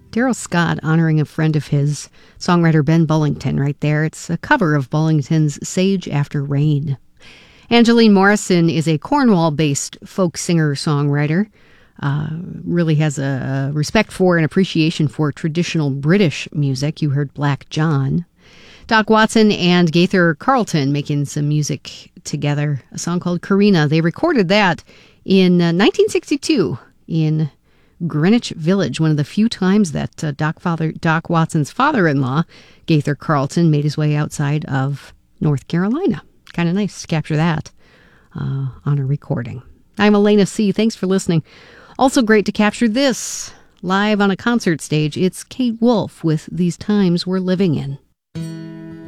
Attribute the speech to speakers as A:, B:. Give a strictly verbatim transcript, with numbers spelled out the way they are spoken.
A: Daryl Scott honoring a friend of his, songwriter Ben Bullington right there. It's a cover of Bullington's Sage After Rain. Angeline Morrison is a Cornwall-based folk singer-songwriter. Uh, really has a respect for and appreciation for traditional British music. You heard Black John. Doc Watson and Gaither Carlton making some music together, a song called Karina. They recorded that in uh, nineteen sixty-two in Greenwich Village, one of the few times that uh, Doc, father, Doc Watson's father-in-law, Gaither Carlton, made his way outside of North Carolina. Kind of nice to capture that uh, on a recording. I'm Elena C. Thanks for listening. Also great to capture this live on a concert stage. It's Kate Wolf with These Times We're Living In.